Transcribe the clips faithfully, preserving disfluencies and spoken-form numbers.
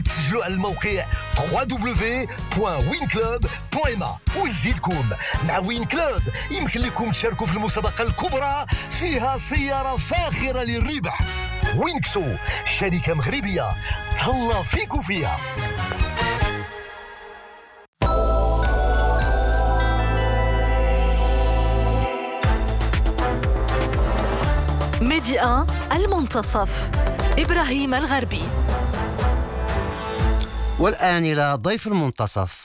تسجلوا على الموقع دبليو دبليو دبليو بوان وين كلوب بوان ام ا ويزيدكم مع وين كلوب يمكن لكم تشاركوا في المسابقة الكبرى فيها سيارة فاخرة للربح. وينكسو شركة مغربية تهلا فيكو فيها. ميديا المنتصف إبراهيم الغربي. والآن إلى ضيف المنتصف.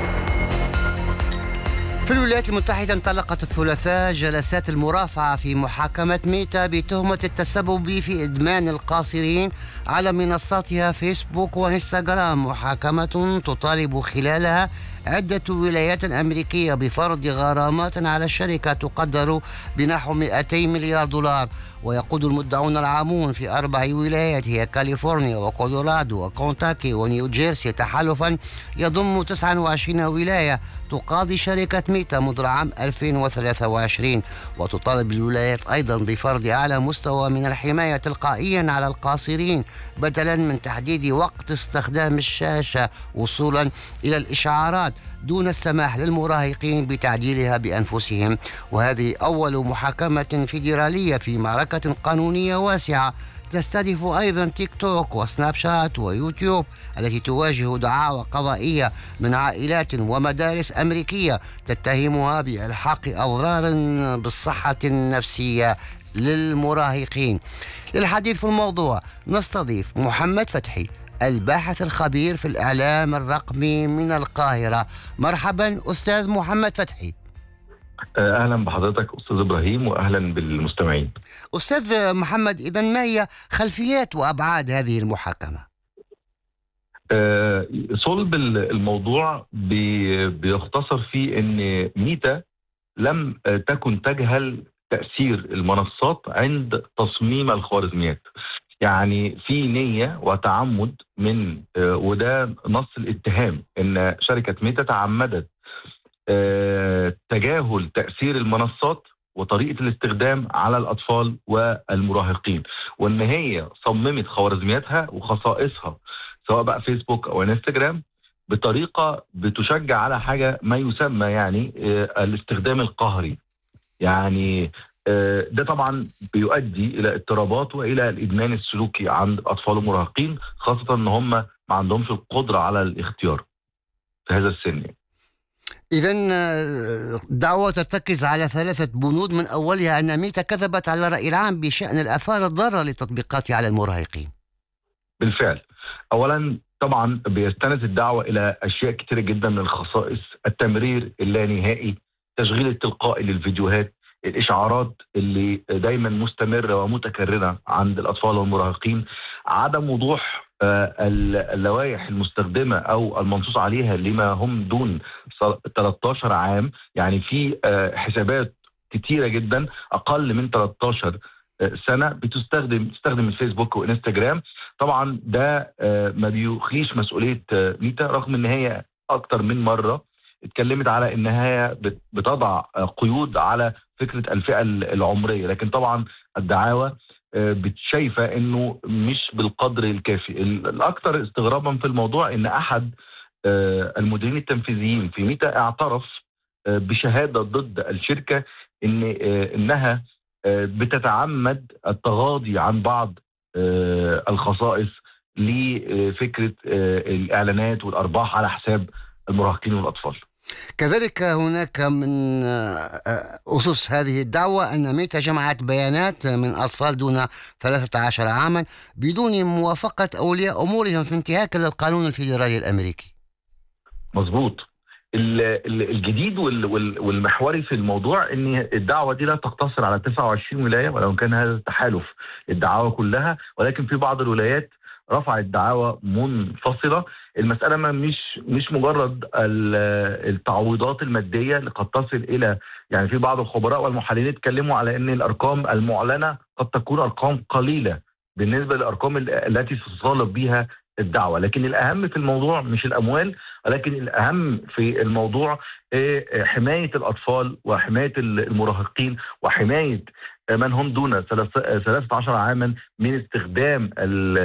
في الولايات المتحدة انطلقت الثلاثاء جلسات المرافعة في محاكمة ميتا بتهمة التسبب في إدمان القاصرين على منصاتها فيسبوك وإنستغرام، محاكمة تطالب خلالها عدة ولايات أمريكية بفرض غرامات على الشركة تقدر بنحو مئتي مليار دولار. ويقود المدعون العامون في أربع ولايات هي كاليفورنيا وكولورادو وكونتاكي ونيوجيرسي تحالفا يضم تسعة وعشرين ولاية تقاضي شركة ميتا منذ العام ألفين وثلاثة وعشرين. وتطالب الولايات أيضا بفرض أعلى مستوى من الحماية تلقائيا على القاصرين بدلا من تحديد وقت استخدام الشاشة وصولا إلى الإشعارات دون السماح للمراهقين بتعديلها بأنفسهم. وهذه أول محاكمة فيدرالية في معركة قانونية واسعة تستهدف أيضا تيك توك وسناب شات ويوتيوب التي تواجه دعاوى قضائية من عائلات ومدارس أمريكية تتهمها بإلحاق أضرار بالصحة النفسية للمراهقين. للحديث في الموضوع نستضيف محمد فتحي الباحث الخبير في الإعلام الرقمي من القاهرة. مرحبا أستاذ محمد فتحي. أهلا بحضرتك أستاذ إبراهيم وأهلا بالمستمعين. أستاذ محمد، إذن ما هي خلفيات وأبعاد هذه المحاكمة؟ أه صلب الموضوع بي بيختصر في أن ميتا لم تكن تجهل تأثير المنصات عند تصميم الخوارزميات. يعني في نية وتعمد من أه وده نص الاتهام أن شركة ميتا تعمدت أه تجاهل تأثير المنصات وطريقة الاستخدام على الأطفال والمراهقين، وأن هي صممت خوارزمياتها وخصائصها سواء بقى فيسبوك أو انستجرام بطريقة بتشجع على حاجة ما يسمى يعني أه الاستخدام القهري. يعني أه ده طبعا بيؤدي إلى اضطرابات وإلى الإدمان السلوكي عند الأطفال والمراهقين، خاصة أن هم ما عندهمش القدرة على الاختيار في هذا السن. إذن الدعوة ترتكز على ثلاثة بنود، من أولها أن ميتا كذبت على الرأي العام بشأن الآثار الضارة لتطبيقاتها على المراهقين. بالفعل، أولا طبعا بيستند الدعوة إلى أشياء كتيرة جدا من الخصائص: التمرير اللانهائي، تشغيل التلقائي للفيديوهات، الإشعارات اللي دايما مستمرة ومتكررة عند الأطفال والمراهقين، عدم وضوح اللوائح المستخدمة أو المنصوص عليها لما هم دون ثلاثة عشر عام. يعني في حسابات كتيرة جدا أقل من ثلاثة عشر سنة بتستخدم تستخدم الفيسبوك وإنستجرام. طبعا ده ما بيخيش مسؤولية ميتا، رغم ان هي أكتر من مرة اتكلمت على انها بتضع قيود على فكرة الفئة العمرية، لكن طبعا الدعاوى بتشايفة انه مش بالقدر الكافي. الاكثر استغرابا في الموضوع ان احد المديرين التنفيذيين في ميتا اعترف بشهادة ضد الشركة ان انها بتتعمد التغاضي عن بعض الخصائص لفكرة الإعلانات والأرباح على حساب المراهقين والأطفال. كذلك هناك من أسس هذه الدعوة أن ميتا جمعت بيانات من أطفال دون ثلاثة عشر عاما بدون موافقة أولياء أمورهم في انتهاك للقانون الفيدرالي الأمريكي. مظبوط. الجديد والمحوري في الموضوع ان الدعوه دي لا تقتصر على تسعة وعشرين ولايه، ولو كان هذا التحالف الدعاوى كلها، ولكن في بعض الولايات رفعت دعاوى منفصله. المساله ما مش مش مجرد التعويضات الماديه اللي قد تصل الى، يعني في بعض الخبراء والمحللين اتكلموا على ان الارقام المعلنه قد تكون ارقام قليله بالنسبه للارقام التي تتطالب بها الدعوة. لكن الأهم في الموضوع مش الأموال، ولكن الأهم في الموضوع حماية الأطفال وحماية المراهقين وحماية من هم دون ثلاثة عشر عاما من استخدام